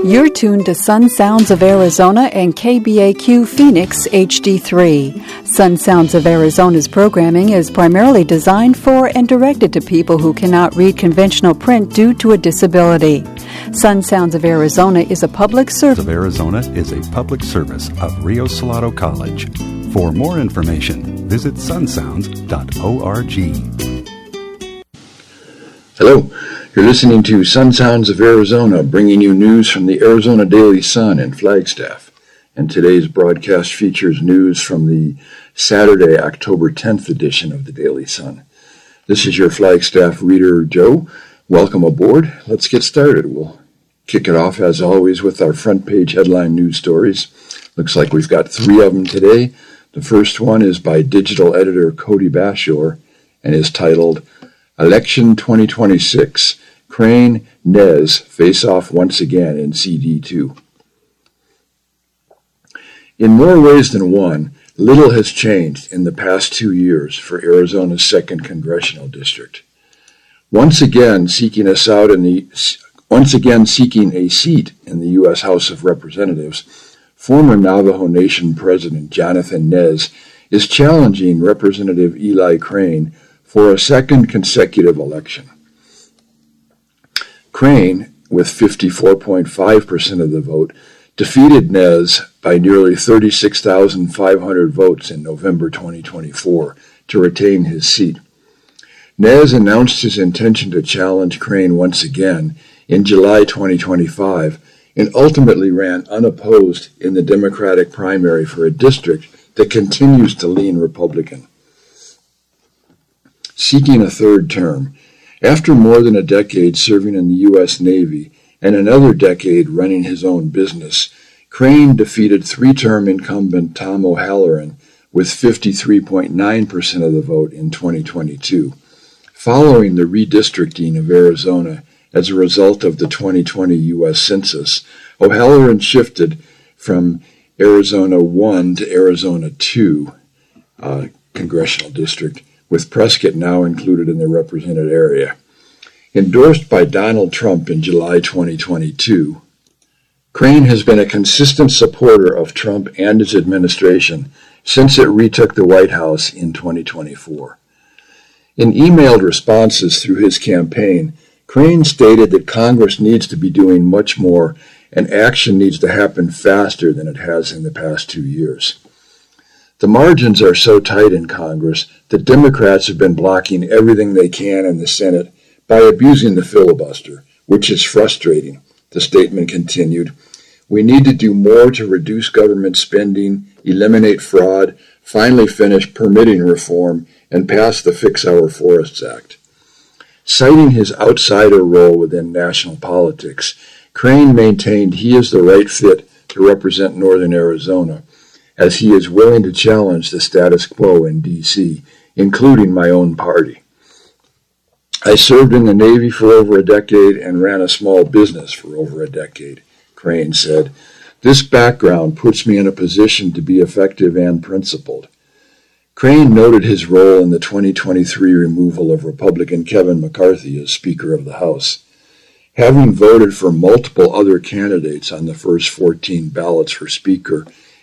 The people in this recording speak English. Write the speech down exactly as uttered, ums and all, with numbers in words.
You're tuned to Sun Sounds of Arizona and K B A Q Phoenix H D three. Sun Sounds of Arizona's programming is primarily designed for and directed to people who cannot read conventional print due to a disability. Sun Sounds of Arizona is a public service. Of Arizona is a public service of Rio Salado College. For more information, visit sun sounds dot org. Hello. You're listening to Sun Sounds of Arizona, bringing you news from the Arizona Daily Sun in Flagstaff. And today's broadcast features news from the Saturday, October tenth edition of the Daily Sun. This is your Flagstaff reader, Joe. Welcome aboard. Let's get started. We'll kick it off, as always, with our front page headline news stories. Looks like we've got three of them today. The first one is by digital editor Cody Bashore and is titled Election twenty twenty-six, Crane, Nez face off once again in C D two. In more ways than one, little has changed in the past two years for Arizona's second congressional district. Once again seeking us out in the once again seeking a seat in the U S House of Representatives, former Navajo Nation President Jonathan Nez is challenging Representative Eli Crane for a second consecutive election. Crane, with fifty-four point five percent of the vote, defeated Nez by nearly thirty-six thousand five hundred votes in November twenty twenty-four to retain his seat. Nez announced his intention to challenge Crane once again in July twenty twenty-five and ultimately ran unopposed in the Democratic primary for a district that continues to lean Republican. Seeking a third term, after more than a decade serving in the U S Navy and another decade running his own business, Crane defeated three-term incumbent Tom O'Halloran with fifty-three point nine percent of the vote in twenty twenty-two. Following the redistricting of Arizona as a result of the twenty twenty U S Census, O'Halloran shifted from Arizona one to Arizona two uh, congressional district, with Prescott now included in the represented area. Endorsed by Donald Trump in July twenty twenty-two, Crane has been a consistent supporter of Trump and his administration since it retook the White House in twenty twenty-four. In emailed responses through his campaign, Crane stated that Congress needs to be doing much more and action needs to happen faster than it has in the past two years. The margins are so tight in Congress that Democrats have been blocking everything they can in the Senate by abusing the filibuster, which is frustrating. The statement continued, "We need to do more to reduce government spending, eliminate fraud, finally finish permitting reform, and pass the Fix Our Forests Act." Citing his outsider role within national politics, Crane maintained he is the right fit to represent Northern Arizona, as he is willing to challenge the status quo in D C, including my own party. "I served in the Navy for over a decade and ran a small business for over a decade," Crane said. "This background puts me in a position to be effective and principled." Crane noted his role in the twenty twenty-three removal of Republican Kevin McCarthy as Speaker of the House. Having voted for multiple other candidates on the first fourteen ballots for Speaker,